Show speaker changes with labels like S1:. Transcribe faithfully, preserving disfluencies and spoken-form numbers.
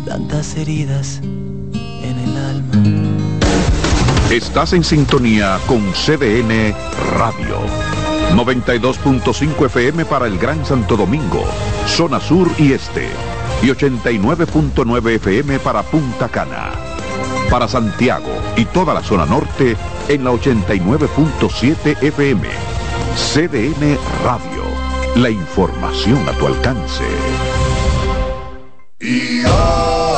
S1: tantas heridas en el alma.
S2: Estás en sintonía con C D N Radio. noventa y dos punto cinco F M para el Gran Santo Domingo, zona sur y este. Y ochenta y nueve punto nueve F M para Punta Cana. Para Santiago y toda la zona norte en la ochenta y nueve punto siete F M. C D N Radio. La información a tu alcance.
S3: Y